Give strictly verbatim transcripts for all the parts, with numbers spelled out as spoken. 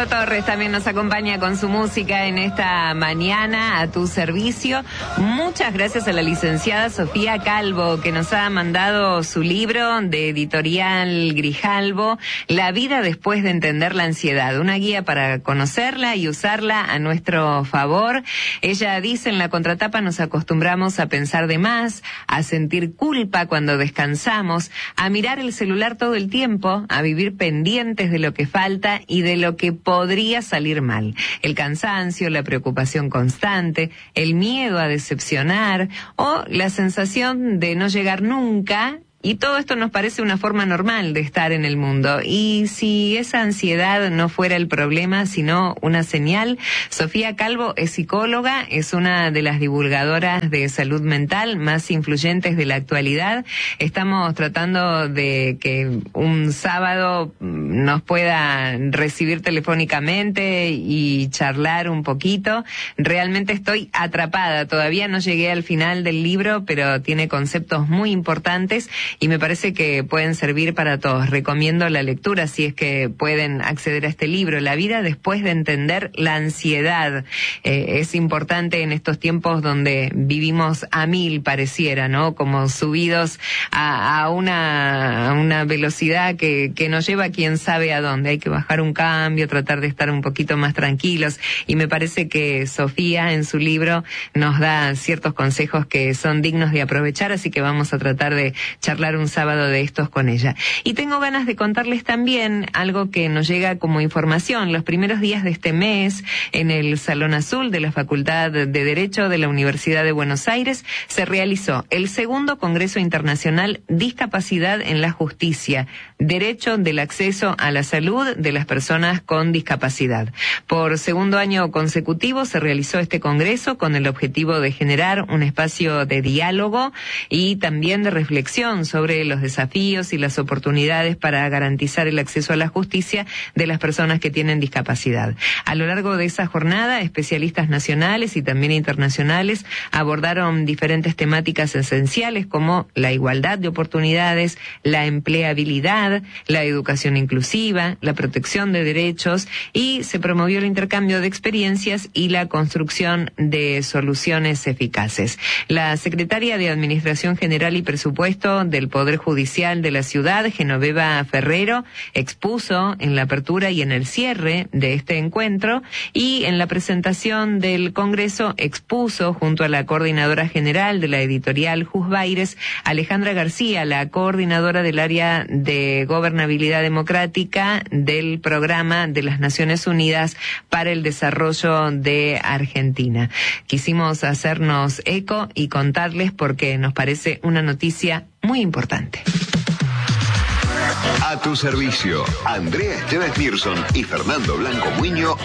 Nico Torres también nos acompaña con su música en esta mañana a tu servicio. Muchas gracias a la licenciada Sofía Calvo, que nos ha mandado su libro de editorial Grijalbo, La vida después de entender la ansiedad, una guía para conocerla y usarla a nuestro favor. Ella dice en la contratapa: nos acostumbramos a pensar de más, a sentir culpa cuando descansamos, a mirar el celular todo el tiempo, a vivir pendientes de lo que falta y de lo que podría salir mal. El cansancio, la preocupación constante, el miedo a decepcionar o la sensación de no llegar nunca. Y todo esto nos parece una forma normal de estar en el mundo. Y si esa ansiedad no fuera el problema, sino una señal. Sofía Calvo es psicóloga, es una de las divulgadoras de salud mental más influyentes de la actualidad. Estamos tratando de que un sábado nos pueda recibir telefónicamente y charlar un poquito. Realmente estoy atrapada. Todavía no llegué al final del libro, pero tiene conceptos muy importantes y me parece que pueden servir para todos. Recomiendo la lectura si es que pueden acceder a este libro, La vida después de entender la ansiedad. Eh, es importante en estos tiempos donde vivimos a mil, pareciera, ¿no? Como subidos a, a, una, a una velocidad que, que nos lleva a quién sabe a dónde. Hay que bajar un cambio, tratar de estar un poquito más tranquilos. Y me parece que Sofía en su libro nos da ciertos consejos que son dignos de aprovechar, así que vamos a tratar de charlar un sábado de estos con ella. Y tengo ganas de contarles también algo que nos llega como información. Los primeros días de este mes, en el Salón Azul de la Facultad de Derecho de la Universidad de Buenos Aires, se realizó el segundo Congreso Internacional Discapacidad en la Justicia, Derecho del Acceso a la Salud de las Personas con Discapacidad. Por segundo año consecutivo se realizó este congreso con el objetivo de generar un espacio de diálogo y también de reflexión sobre los desafíos y las oportunidades para garantizar el acceso a la justicia de las personas que tienen discapacidad. A lo largo de esa jornada, especialistas nacionales y también internacionales abordaron diferentes temáticas esenciales como la igualdad de oportunidades, la empleabilidad, la educación inclusiva, la protección de derechos, y se promovió el intercambio de experiencias y la construcción de soluciones eficaces. La secretaria de Administración General y Presupuesto del Poder Judicial de la ciudad, Genoveva Ferrero, expuso en la apertura y en el cierre de este encuentro, y en la presentación del Congreso expuso junto a la coordinadora general de la editorial Jusbaires, Alejandra García, la coordinadora del área de gobernabilidad democrática del Programa de las Naciones Unidas para el Desarrollo de Argentina. Quisimos hacernos eco y contarles porque nos parece una noticia muy importante. A tu servicio, Andrea Esteves Pearson y Fernando Blanco Muño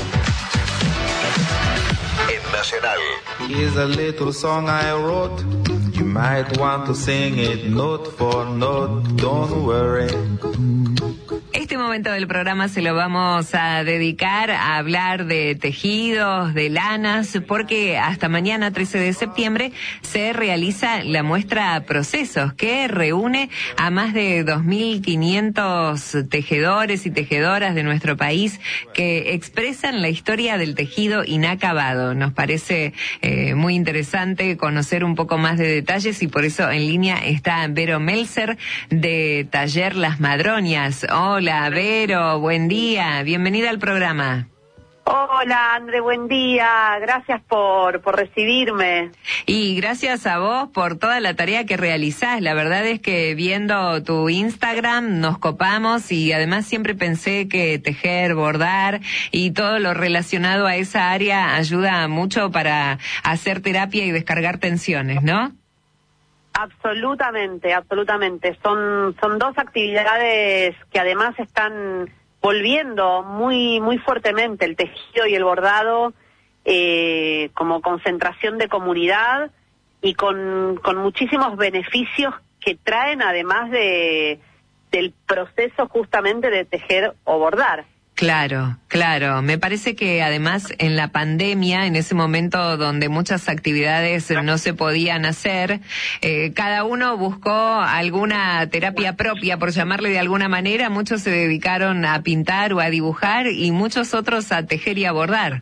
en Nacional. Here's a little song I wrote. You might want to sing it note for note. Don't worry. Este momento del programa se lo vamos a dedicar a hablar de tejidos, de lanas, porque hasta mañana, trece de septiembre, se realiza la muestra Procesos, que reúne a más de dos mil quinientos tejedores y tejedoras de nuestro país que expresan la historia del tejido inacabado. Nos parece eh, muy interesante conocer un poco más de detalles y por eso en línea está Vero Melzer de Taller Las Madroñas. Hola, Vero, buen día, bienvenida al programa. Hola, André, buen día, gracias por, por recibirme. Y gracias a vos por toda la tarea que realizás. La verdad es que viendo tu Instagram nos copamos y además siempre pensé que tejer, bordar y todo lo relacionado a esa área ayuda mucho para hacer terapia y descargar tensiones, ¿no? Absolutamente, absolutamente. Son, son dos actividades que además están volviendo muy, muy fuertemente, el tejido y el bordado, eh, como concentración de comunidad y con, con muchísimos beneficios que traen además de, del proceso justamente de tejer o bordar. Claro, claro. Me parece que además en la pandemia, en ese momento donde muchas actividades no se podían hacer, eh, cada uno buscó alguna terapia propia, por llamarle de alguna manera. Muchos se dedicaron a pintar o a dibujar y muchos otros a tejer y a bordar.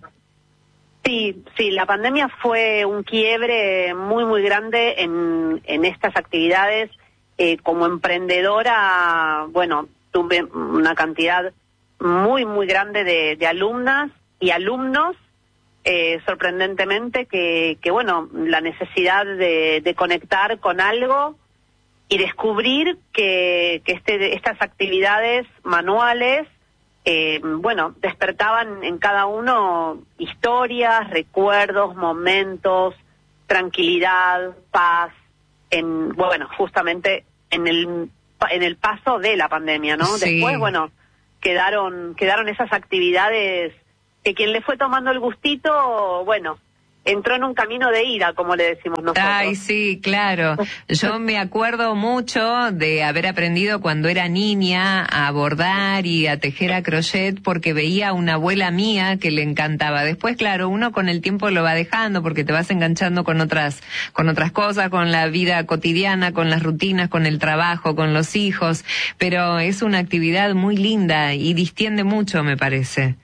Sí, sí, la pandemia fue un quiebre muy, muy grande en, en estas actividades. Eh, como emprendedora, bueno, tuve una cantidad muy, muy grande de, de alumnas y alumnos, eh, sorprendentemente, que, que, bueno, la necesidad de, de conectar con algo y descubrir que, que este, estas actividades manuales, eh, bueno, despertaban en cada uno historias, recuerdos, momentos, tranquilidad, paz, en, bueno, justamente en el, en el paso de la pandemia, ¿no? Sí. Después, bueno, quedaron quedaron esas actividades que quien le fue tomando el gustito, bueno, entró en un camino de ira, como le decimos nosotros. Ay, sí, claro. Yo me acuerdo mucho de haber aprendido cuando era niña a bordar y a tejer a crochet porque veía a una abuela mía que le encantaba. Después, claro, uno con el tiempo lo va dejando porque te vas enganchando con otras, con otras cosas, con la vida cotidiana, con las rutinas, con el trabajo, con los hijos. Pero es una actividad muy linda y distiende mucho, me parece.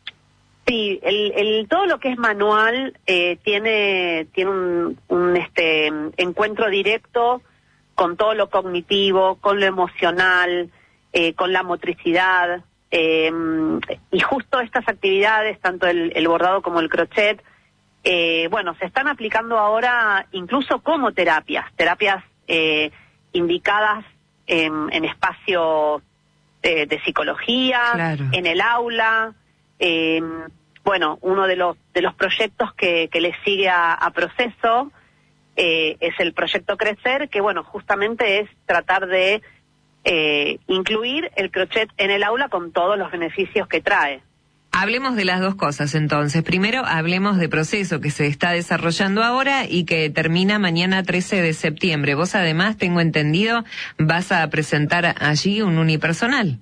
Sí, el, el, todo lo que es manual eh, tiene tiene un, un este encuentro directo con todo lo cognitivo, con lo emocional, eh, con la motricidad, eh, y justo estas actividades, tanto el, el bordado como el crochet, eh, bueno, se están aplicando ahora incluso como terapias, terapias eh, indicadas en, en espacios de, de psicología, claro, en el aula. Eh, bueno, uno de los de los proyectos que, que le sigue a, a Proceso eh, es el proyecto Crecer, que bueno, justamente es tratar de eh, incluir el crochet en el aula con todos los beneficios que trae. Hablemos de las dos cosas entonces. Primero, hablemos de Proceso, que se está desarrollando ahora y que termina mañana trece de septiembre. Vos además, tengo entendido, vas a presentar allí un unipersonal.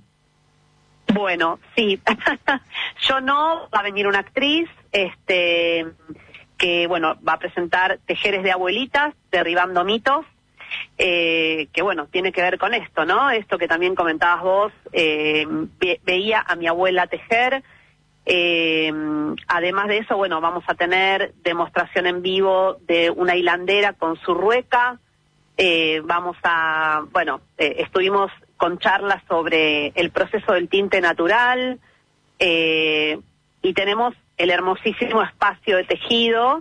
Bueno, sí. Yo no, va a venir una actriz, este, que bueno, va a presentar Tejeres de Abuelitas, Derribando Mitos, eh, que bueno, tiene que ver con esto, ¿no? Esto que también comentabas vos, eh, ve, veía a mi abuela tejer. Eh, además de eso, bueno, vamos a tener demostración en vivo de una hilandera con su rueca. Eh, vamos a, bueno, eh, estuvimos con charlas sobre el proceso del tinte natural, eh, y tenemos el hermosísimo espacio de tejido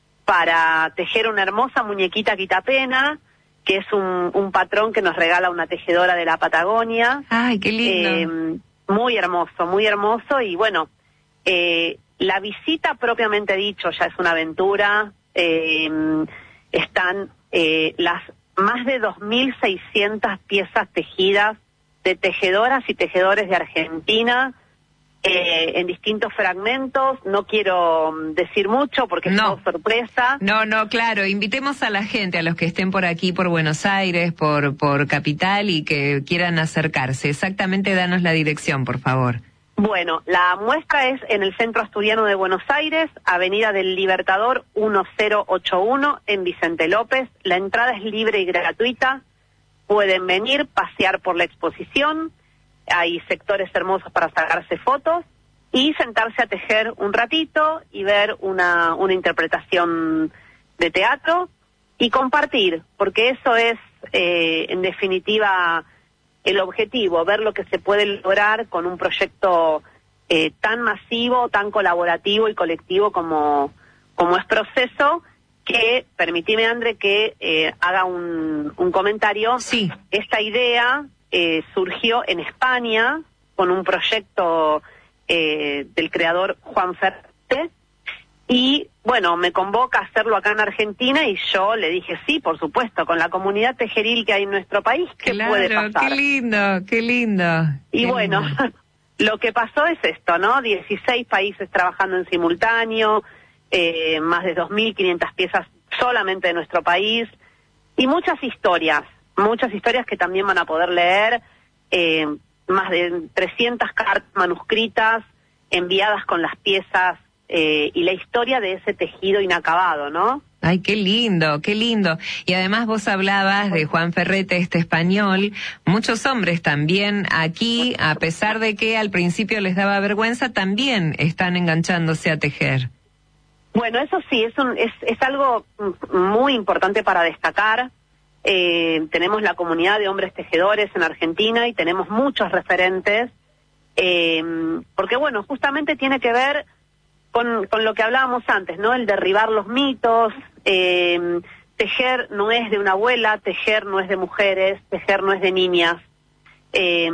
para tejer una hermosa muñequita quitapena, que es un, un patrón que nos regala una tejedora de la Patagonia. ¡Ay, qué lindo! Eh, muy hermoso, muy hermoso, y bueno, eh, la visita propiamente dicho ya es una aventura. Eh, están eh, las más de dos mil seiscientas piezas tejidas de tejedoras y tejedores de Argentina, eh, en distintos fragmentos. No quiero decir mucho porque es no. todo sorpresa. No, no, claro. Invitemos a la gente, a los que estén por aquí, por Buenos Aires, por, por Capital y que quieran acercarse. Exactamente, danos la dirección, por favor. Bueno, la muestra es en el Centro Asturiano de Buenos Aires, Avenida del Libertador mil ochenta y uno, en Vicente López. La entrada es libre y gratuita. Pueden venir, pasear por la exposición. Hay sectores hermosos para sacarse fotos y sentarse a tejer un ratito y ver una, una interpretación de teatro y compartir, porque eso es, eh, en definitiva, el objetivo, ver lo que se puede lograr con un proyecto eh, tan masivo, tan colaborativo y colectivo como, como es Proceso, que, permitime, André, que eh, haga un, un comentario. Sí. Esta idea eh, surgió en España con un proyecto eh, del creador Juan Ferrete, y bueno, me convoca a hacerlo acá en Argentina y yo le dije sí, por supuesto, con la comunidad tejeril que hay en nuestro país, ¿qué claro, puede pasar? Qué lindo, qué lindo. Y qué bueno, lindo. Lo que pasó es esto, ¿no? dieciséis países trabajando en simultáneo, eh, más de dos mil quinientas piezas solamente de nuestro país, y muchas historias, muchas historias que también van a poder leer, eh, más de trescientas cartas manuscritas enviadas con las piezas eh, y la historia de ese tejido inacabado, ¿no? Ay, qué lindo, qué lindo. Y además vos hablabas de Juan Ferrete, este español. Muchos hombres también aquí, a pesar de que al principio les daba vergüenza, también están enganchándose a tejer. Bueno, eso sí, es, un, es, es algo muy importante para destacar. Eh, tenemos la comunidad de hombres tejedores en Argentina y tenemos muchos referentes, eh, porque bueno, justamente tiene que ver con, con lo que hablábamos antes, ¿no? El derribar los mitos. Eh, tejer no es de una abuela, tejer no es de mujeres, tejer no es de niñas. Eh,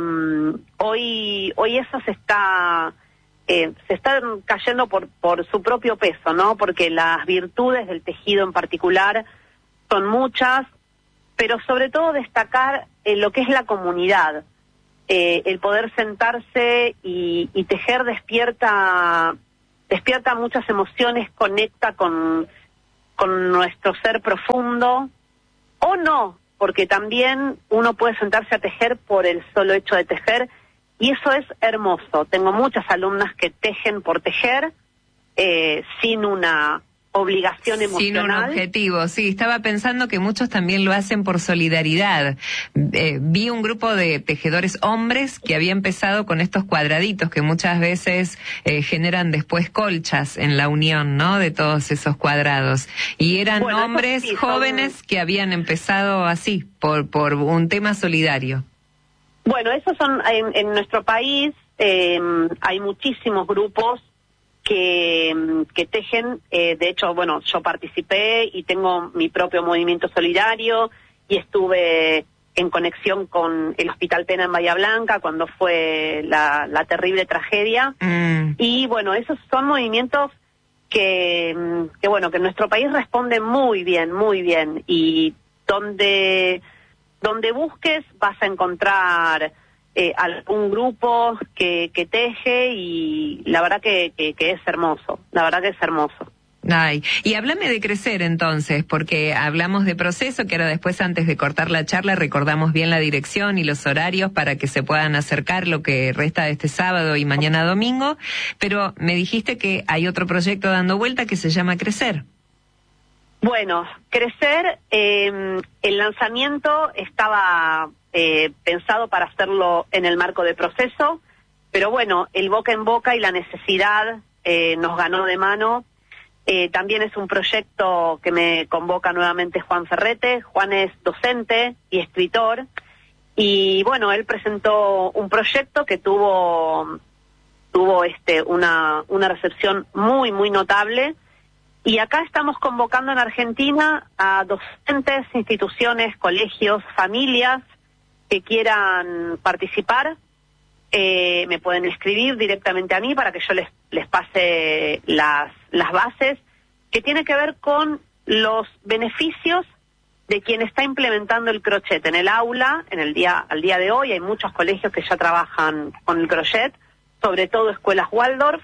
hoy, hoy eso se está, eh, se está cayendo por, por su propio peso, ¿no? Porque las virtudes del tejido en particular son muchas, pero sobre todo destacar eh, lo que es la comunidad. Eh, el poder sentarse y, y tejer despierta, despierta muchas emociones, conecta con con nuestro ser profundo, o no, porque también uno puede sentarse a tejer por el solo hecho de tejer, y eso es hermoso. Tengo muchas alumnas que tejen por tejer, eh, sin una obligación emocional. Sin un objetivo, sí. Estaba pensando que muchos también lo hacen por solidaridad. Eh, vi un grupo de tejedores hombres que había empezado con estos cuadraditos que muchas veces eh, generan después colchas en la unión, ¿no? De todos esos cuadrados. Y eran bueno, hombres sí, jóvenes son... que habían empezado así, por, por un tema solidario. Bueno, esos son, en, en nuestro país eh, hay muchísimos grupos que, que tejen. Eh, de hecho, bueno, yo participé y tengo mi propio movimiento solidario y estuve en conexión con el Hospital Pena en Bahía Blanca cuando fue la, la terrible tragedia. Mm. Y bueno, esos son movimientos que, que, bueno, que en nuestro país responden muy bien, muy bien. Y donde, donde busques vas a encontrar Eh, algún grupo que, que teje, y la verdad que, que, que es hermoso, la verdad que es hermoso. Ay, y háblame de Crecer entonces, porque hablamos de proceso, que ahora después, antes de cortar la charla, recordamos bien la dirección y los horarios para que se puedan acercar lo que resta de este sábado y mañana domingo, pero me dijiste que hay otro proyecto dando vuelta que se llama Crecer. Bueno, Crecer, eh, el lanzamiento estaba eh, pensado para hacerlo en el marco de proceso, pero bueno, el boca en boca y la necesidad eh, nos ganó de mano. Eh, también es un proyecto que me convoca nuevamente Juan Ferrete. Juan es docente y escritor, y bueno, él presentó un proyecto que tuvo tuvo este una una recepción muy muy notable. Y acá estamos convocando en Argentina a docentes, instituciones, colegios, familias que quieran participar. Eh, me pueden escribir directamente a mí para que yo les, les pase las, las bases, que tiene que ver con los beneficios de quien está implementando el crochet en el aula. En el día, al día de hoy hay muchos colegios que ya trabajan con el crochet, sobre todo escuelas Waldorf.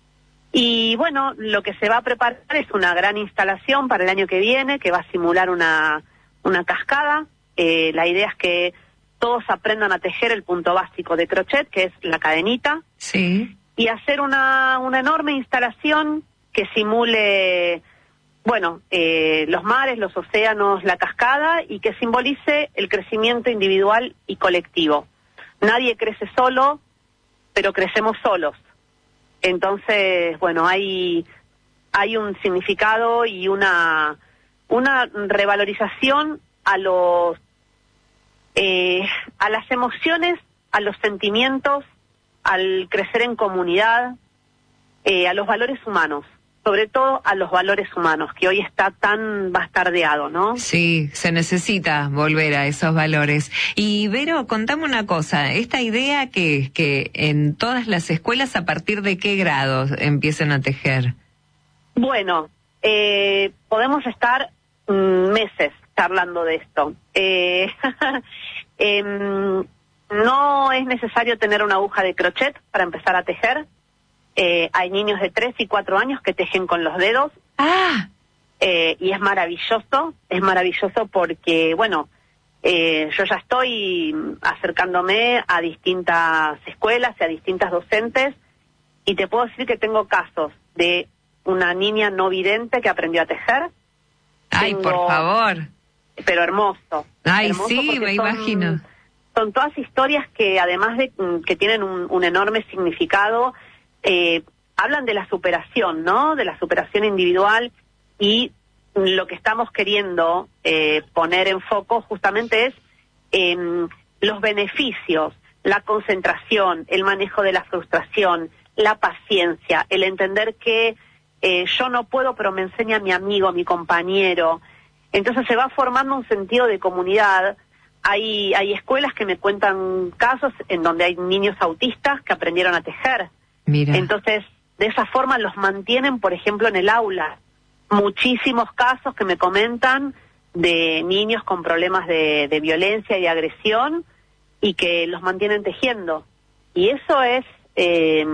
Y bueno, lo que se va a preparar es una gran instalación para el año que viene, que va a simular una, una cascada. Eh, la idea es que todos aprendan a tejer el punto básico de crochet, que es la cadenita. Sí. Y hacer una, una enorme instalación que simule, bueno, eh, los mares, los océanos, la cascada, y que simbolice el crecimiento individual y colectivo. Nadie crece solo, pero crecemos solos. Entonces, bueno, hay hay un significado y una una revalorización a los eh, a las emociones, a los sentimientos, al crecer en comunidad, eh, a los valores humanos, sobre todo a los valores humanos, que hoy está tan bastardeado, ¿no? Sí, se necesita volver a esos valores. Y Vero, contame una cosa, esta idea que que en todas las escuelas, ¿a partir de qué grados empiecen a tejer? Bueno, eh, podemos estar mm, meses charlando de esto. Eh, eh, no es necesario tener una aguja de crochet para empezar a tejer. Eh, hay niños de tres y cuatro años que tejen con los dedos. Ah. Eh, y es maravilloso, es maravilloso porque, bueno, Eh, yo ya estoy acercándome a distintas escuelas y a distintas docentes, y te puedo decir que tengo casos de una niña no vidente que aprendió a tejer. Ay, tengo, por favor. Pero hermoso. Ay, hermoso sí, me son, imagino. Son todas historias que, además de que tienen un, un enorme significado, eh, hablan de la superación, ¿no? De la superación individual, y lo que estamos queriendo eh, poner en foco justamente es eh, los beneficios, la concentración, el manejo de la frustración, la paciencia, el entender que eh, yo no puedo, pero me enseña mi amigo, mi compañero. Entonces se va formando un sentido de comunidad. Hay, hay escuelas que me cuentan casos en donde hay niños autistas que aprendieron a tejer. Mira. Entonces, de esa forma los mantienen, por ejemplo, en el aula. Muchísimos casos que me comentan de niños con problemas de, de violencia y agresión, y que los mantienen tejiendo. Y eso es eh,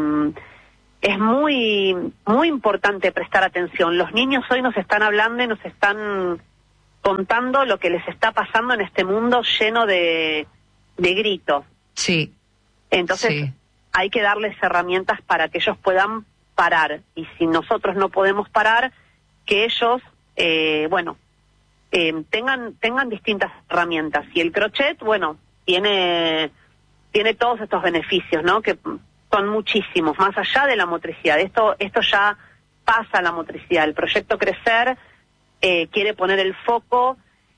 es muy muy importante prestar atención. Los niños hoy nos están hablando y nos están contando lo que les está pasando en este mundo lleno de, de gritos. Sí. Entonces sí. hay que darles herramientas para que ellos puedan parar. Y si nosotros no podemos parar, que ellos, eh, bueno, eh, tengan tengan distintas herramientas. Y el crochet, bueno, tiene tiene todos estos beneficios, ¿no? Que son muchísimos, más allá de la motricidad. Esto esto ya pasa a la motricidad. El proyecto Crecer eh, quiere poner el foco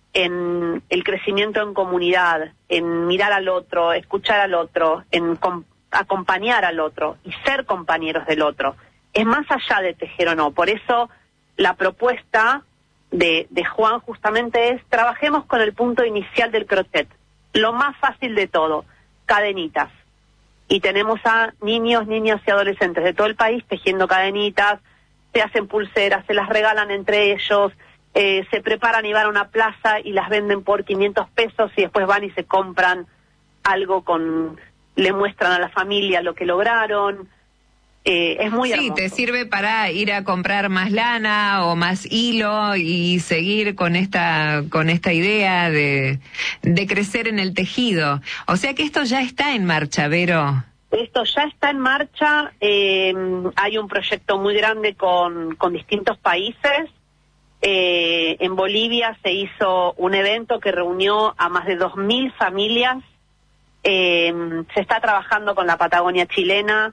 en el crecimiento en comunidad, en mirar al otro, escuchar al otro, en com- acompañar al otro y ser compañeros del otro. Es más allá de tejer o no. Por eso la propuesta de, de Juan justamente es: trabajemos con el punto inicial del crochet, lo más fácil de todo, cadenitas. Y tenemos a niños, niñas y adolescentes de todo el país tejiendo cadenitas, se hacen pulseras, se las regalan entre ellos, eh, se preparan y van a una plaza y las venden por quinientos pesos, y después van y se compran algo con, le muestran a la familia lo que lograron. Eh, es muy hermoso. Sí, te sirve para ir a comprar más lana o más hilo y seguir con esta con esta idea de, de crecer en el tejido. O sea que esto ya está en marcha, Vero. Esto ya está en marcha. Eh, hay un proyecto muy grande con, con distintos países. Eh, en Bolivia se hizo un evento que reunió a más de dos mil familias. Eh, se está trabajando con la Patagonia chilena.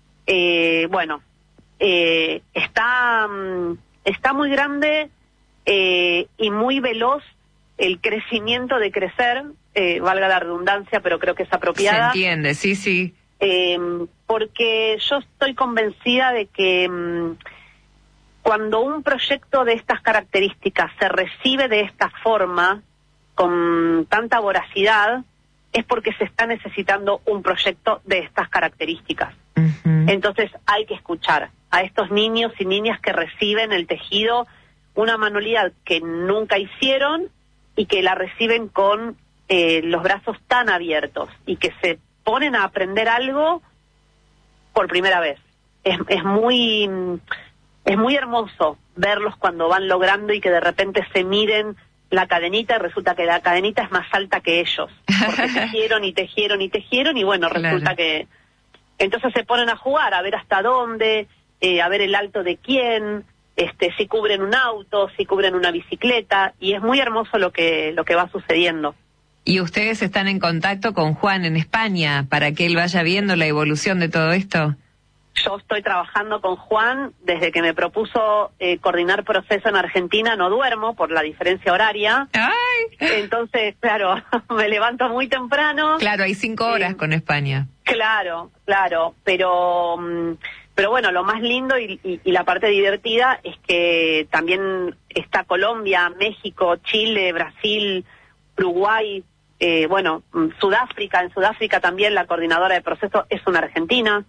Eh, bueno, eh, está, está muy grande eh, y muy veloz el crecimiento de Crecer, eh, valga la redundancia, pero creo que es apropiada. Se entiende, sí, sí. Eh, porque yo estoy convencida de que um, cuando un proyecto de estas características se recibe de esta forma, con tanta voracidad, es porque se está necesitando un proyecto de estas características. Uh-huh. Entonces hay que escuchar a estos niños y niñas que reciben el tejido, una manualidad que nunca hicieron y que la reciben con eh, los brazos tan abiertos, y que se ponen a aprender algo por primera vez. Es, es muy es muy hermoso verlos cuando van logrando, y que de repente se miren la cadenita y resulta que la cadenita es más alta que ellos, porque tejieron y tejieron y tejieron, y bueno, claro. Resulta que entonces se ponen a jugar, a ver hasta dónde, eh, a ver el alto de quién, este, si cubren un auto, si cubren una bicicleta, y es muy hermoso lo que lo que va sucediendo. ¿Y ustedes están en contacto con Juan en España para que él vaya viendo la evolución de todo esto? Yo estoy trabajando con Juan desde que me propuso eh, coordinar proceso en Argentina. No duermo por la diferencia horaria. ¡Ay! Entonces, claro, me levanto muy temprano. Claro, hay cinco horas eh, con España. Claro, claro, pero pero bueno, lo más lindo y, y, y la parte divertida es que también está Colombia, México, Chile, Brasil, Uruguay, eh, bueno, Sudáfrica. En Sudáfrica también la coordinadora de proceso es una argentina.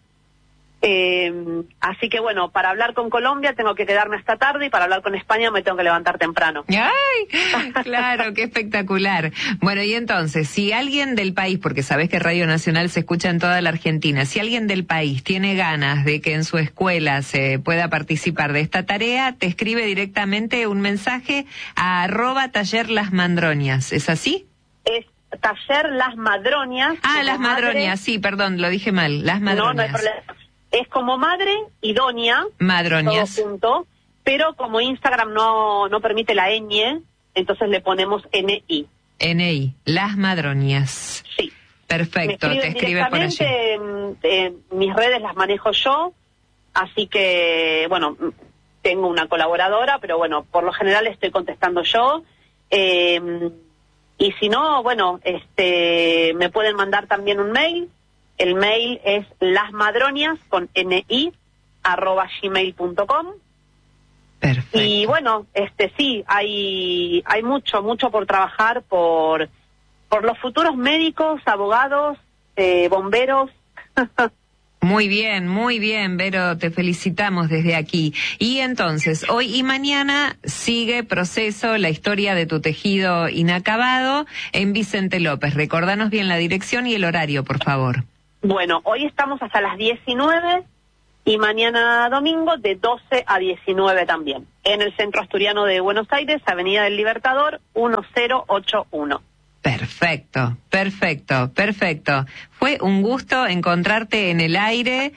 Eh, así que bueno, para hablar con Colombia tengo que quedarme hasta tarde, y para hablar con España me tengo que levantar temprano. ¡Ay! Claro, qué espectacular. Bueno, y entonces, si alguien del país, porque sabés que Radio Nacional se escucha en toda la Argentina, si alguien del país tiene ganas de que en su escuela se pueda participar de esta tarea, te escribe directamente un mensaje a arroba taller las mandroñas. ¿Es así? Es Taller Las Madroñas. Ah, Las Madroñas, sí, perdón, lo dije mal, Las Madroñas. No, no hay problema. Es como madre y doña. Madroñas. Todo junto, pero como Instagram no, no permite la ñ, entonces le ponemos N I. N I, Las Madroñas. Sí. Perfecto, te escribes por allí. Eh, mis redes las manejo yo, así que, bueno, tengo una colaboradora, pero bueno, por lo general estoy contestando yo. Eh, y si no, bueno, este, me pueden mandar también un mail. El mail es lasmadroñas con ni arroba gmail punto com. Perfecto. Y bueno, este sí, hay hay mucho, mucho por trabajar por por los futuros médicos, abogados, eh, bomberos. Muy bien, muy bien, Vero, te felicitamos desde aquí. Y entonces, hoy y mañana sigue Proceso, la historia de tu tejido inacabado en Vicente López. Recordanos bien la dirección y el horario, por favor. Bueno, hoy estamos hasta las diecinueve y mañana domingo de doce a diecinueve también, en el Centro Asturiano de Buenos Aires, Avenida del Libertador, diez ochenta y uno. Perfecto, perfecto, perfecto. Fue un gusto encontrarte en el aire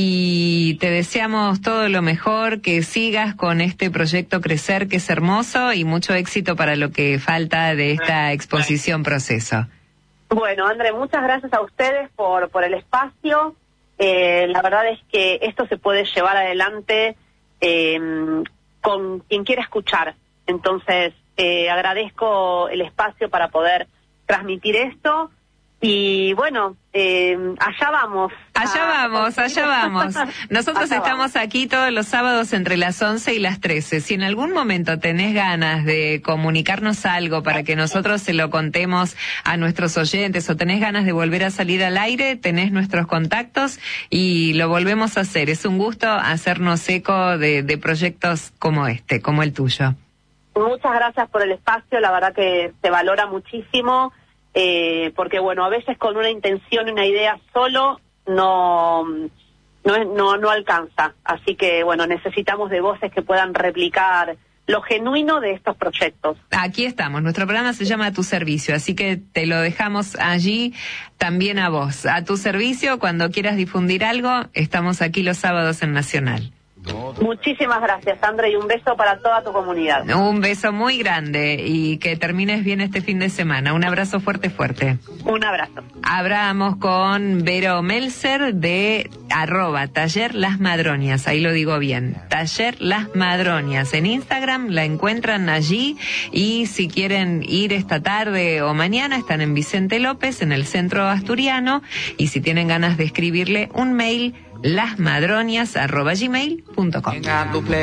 y te deseamos todo lo mejor, que sigas con este proyecto Crecer, que es hermoso, y mucho éxito para lo que falta de esta exposición Proceso. Bueno, André, muchas gracias a ustedes por, por el espacio. Eh, la verdad es que esto se puede llevar adelante eh, con quien quiera escuchar. Entonces, eh, agradezco el espacio para poder transmitir esto. Y bueno, eh, allá vamos. Allá vamos, allá vamos. Nosotros allá estamos vamos. aquí todos los sábados entre las once y las trece. Si en algún momento tenés ganas de comunicarnos algo para que nosotros se lo contemos a nuestros oyentes, o tenés ganas de volver a salir al aire, tenés nuestros contactos y lo volvemos a hacer. Es un gusto hacernos eco de, de proyectos como este, como el tuyo. Muchas gracias por el espacio, la verdad que se valora muchísimo. Eh, porque bueno, a veces con una intención y una idea solo no, no no no alcanza, así que bueno, necesitamos de voces que puedan replicar lo genuino de estos proyectos. Aquí estamos, nuestro programa se llama A Tu Servicio, así que te lo dejamos allí también a vos, a tu servicio. Cuando quieras difundir algo, estamos aquí los sábados en Nacional. Muchísimas gracias, André, y un beso para toda tu comunidad. Un beso muy grande y que termines bien este fin de semana. Un abrazo fuerte, fuerte. Un abrazo. Hablamos con Vero Melzer de arroba Taller Las Madroñas, ahí lo digo bien, Taller Las Madroñas. En Instagram la encuentran allí, y si quieren ir esta tarde o mañana, están en Vicente López, en el Centro Asturiano, y si tienen ganas de escribirle un mail, lasmadroñas arroba gmail punto com.